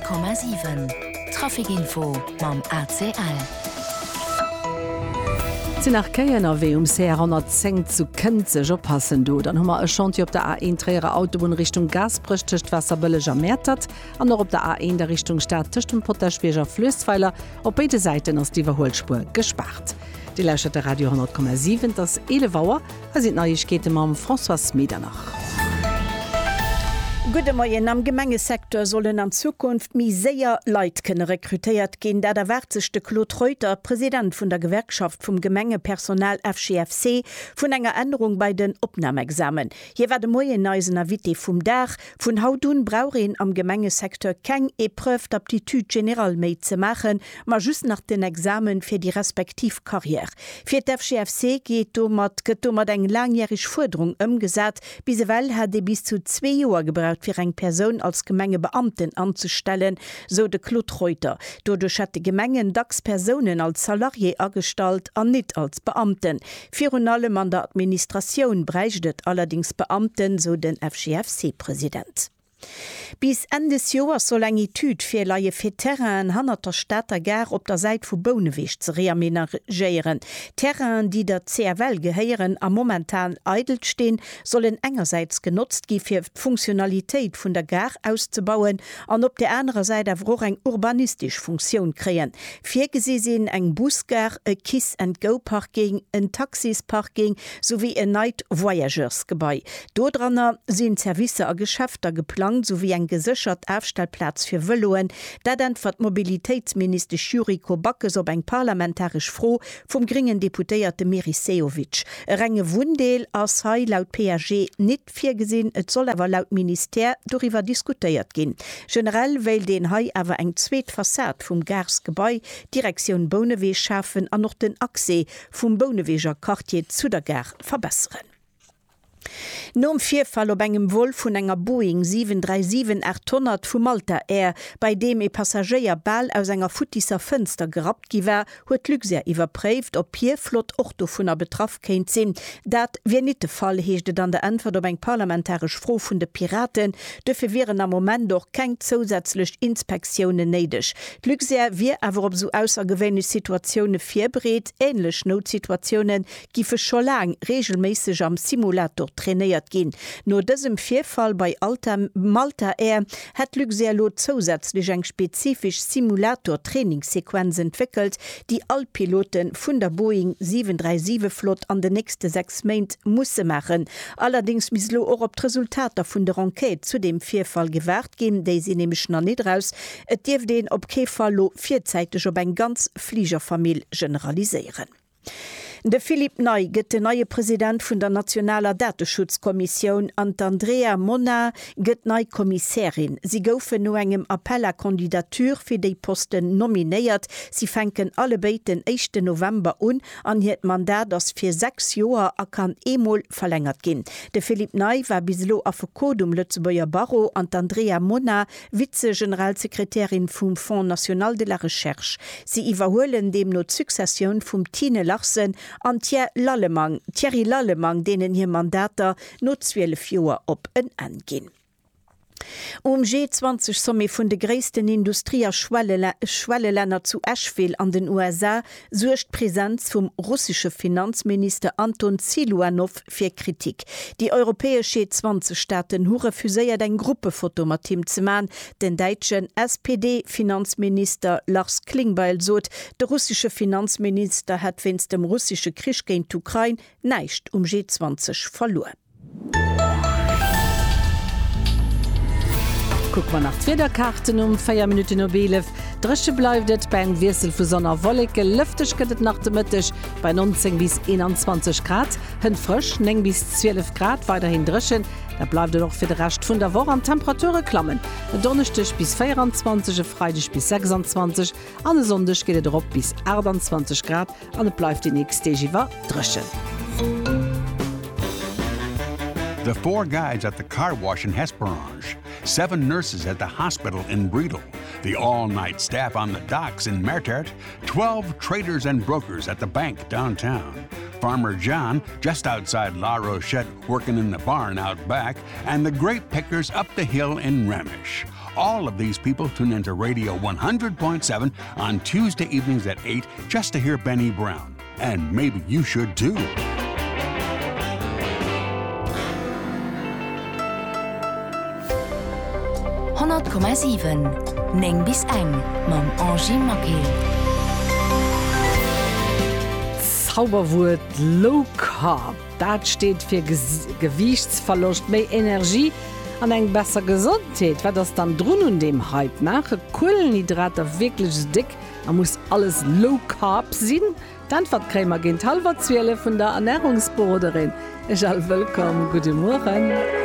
100,7 Trafikinfo mam ACL. Ze nach KNW C110 zu Kënzeg oppassen do, dann hummer Echanti op der A1 träere Autobahn Richtung Gasbrich ticht Wasserbëlleger Mätert, an noch op der A1 der Richtung Stadt ticht dem Potterschweger Flösweiler op beide Seiten ass die Überholspur gespart. Die lächert der Radio 100,7 das Elevauer, as sind Neuigkeete mam François Medernach. Gute Morgen, am Gemengesektor sollen an Zukunft mi sehr Leiit können rekrutiert gehen, der wärteste Claude Reuter, Präsident von der Gewerkschaft vom Gemengepersonal FGFC, von enger Änderung bei den Opnahmeexamen. Hier war de Moien Neusener Witte vom Dach, von Hautun Braurin am Gemengesektor keng Epreuve d'Aptitude General méi zu machen, ma just nach den Examen für die respektiv Karriere. Für die FGFC geht eng langjährig Forderung umgesat, bisewell hat de bis zu 2 Jahre gebraucht für eng Person als Gemengebeamten anzustellen, so de Claude Reuter. Dodurch hat die Gemengen dacks Personen als Salarié angestalt an nicht als Beamten. Für allem an der Administration breichtet allerdings Beamten, so den FGFC-Präsident. Bis Ende des Jahres soll eng Etude fir Laie fir Terrain hanner Städter gar op der Seite vu Bounewich zu reaménagieren. Terrain, die der CRL geheieren am momentan eidelt stehen, sollen engerseits genutzt gi fir Funktionalität vun der Gar auszubauen, an op der anderen Seite auch eng urbanistisch Funktion kreen. Vier gesehen eng Busgar, e Kiss-and-Go-Parking, ein Taxisparking sowie ein Night Voyageurs-Gebäi. Dodranner sind Service a Geschäfter geplant sowie ein gesichert Aufstellplatz für Veloen, da dann wird Mobilitätsminister Juriko Backes ob ein parlamentarisch froh vom geringen Deputierte Mirisejovic. Renge Wundel als Hai laut PSG nicht viel gesehen, es soll aber laut Minister darüber diskutiert gehen. Generell will den Hai aber ein zweit Fassad vom Garsgebäi Direktion Bouneweg schaffen an noch den Achse vom Bouneweger Quartier zu der Gar verbessern. Nom 4 Fall op engem Wolf vun enger Boeing 737-800 vu Malta Air, bei dem Passagier Ball aus enger Futtiser Fenster gerat giwer, huet Luxer iwwerpréft, op hier Flot Orto vunner betraff kéint sinn. Dat wie net de Fall heeschte dann der Antwort op eng parlamentarisch Fro vun de Piraten, dëffe wären am Moment doch keng zusätzlich Inspektionen neidech. Luxer wie awer op so aussergewwenne Situationune firbreet, ähnlech Notsituationen gife scho lang regelmäßig am Simulator trainiert gehen. Nur diesem Vierfall bei Malta Air hat Luxerlo zusätzlich ein spezifisch Simulator-Trainingssequenz entwickelt, die alle Piloten von der Boeing 737-Flot an den nächsten 6 Monaten müssen machen. Allerdings müssen auch ob die Resultate von der Enquete zu dem Vierfall gewährt gehen, die sie nämlich noch nicht raus. Es darf den ob kein Fall vierzeitig auf eine ganz Fliegerfamilie generalisieren. De Philipp Ney gëtt de neue Präsident vun der Nationaler Datenschutzkommission an Andrea Mona gëtt nei Kommissärin. Sie goufen no engem Appeller Kandidatur fir déi Posten nominéiert. Sie fenken alle beit den 1. November an hiet Mandat ass fir 6 Joer a kann emol verlängert gin. De Philipp Ney war bislo a Fokodum Lützebauer Barrow an Andrea Mona Vize-Generalsekretärin vum Fonds National de la Recherche. Sie iwwerhoelen dem no Succession vum Tine Larsen an Thierry Lallemang, denen hier Mandater no 12 Joer op en angin. G20 Somme vun de gréissten Industrier Schwelleländer zu Asheville an den USA sucht Präsenz vum russische Finanzminister Anton Siluanov fir Kritik. Die europäische G20-Staaten hu refuséiert eng Gruppefoto mat Team ze man, den deitschen SPD-Finanzminister Lars Klingbeil sot, de russische Finanzminister hat wenns dem russische Krisch géint d'Ukraine neicht G20 verloren. Guck mal nach Twitterkarten 4 Minuten Nobelev. Dresche bleibt beim Wirsel für Sonner Wolke. Lüftig geht es nach der Mittag bei 19 bis 21 Grad. Hin frisch, 9 bis 12 Grad, weiterhin dreschen. Da bleibt noch für den Rest von der Woche an Temperaturen klammen. Donnerstag bis 24, Freitag bis 26. An Sonntag geht es bis 28 Grad. Und es bleibt die nächste Woche dreschen. The 4 guides at the car wash in Hesperange, 7 nurses at the hospital in Bredel, the all-night staff on the docks in Mertert, 12 traders and brokers at the bank downtown. Farmer John, just outside La Rochette, working in the barn out back, and the grape pickers up the hill in Remish. All of these people tune into Radio 100.7 on Tuesday evenings at 8 just to hear Benny Brown. And maybe you should too. Neng bis eng mam Angie Makel. Zauberwurt Low Carb. Dat steht fir Gewichtsverlust, méi Energie an eng besser Gesundheit. Wer das dann drun und dem Hype nach Kohlenhydrate wirklich dick, man muss alles Low Carb sinn, dann verkrämer gehen halber 12 von der Ernährungsbroderin. Ich all willkommen, guten Morgen.